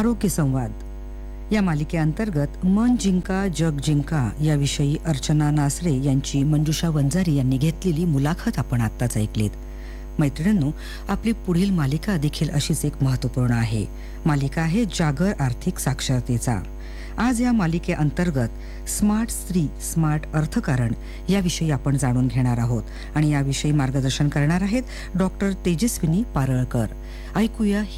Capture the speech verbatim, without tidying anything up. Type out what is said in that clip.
आरोग्य संवाद या मालिकेअंतर्गत मन जिंका जग जिंका याविषयी अर्चना नासरे यांची मंजुषा वंजारी यांनी घेतलेली मुलाखत आपण आत्ताच ऐकलीत. मैत्रिणींनो, आपली पुढील मालिका देखील अशीच एक महत्त्वपूर्ण आहे. मालिका आहे जागर आर्थिक साक्षरतेचा. आज या मालिकेअंतर्गत स्मार्ट स्त्री स्मार्ट अर्थकारण याविषयी आपण जाणून घेणार आहोत आणि याविषयी मार्गदर्शन करणार आहेत डॉक्टर तेजस्विनी पारळकर. ऐकूया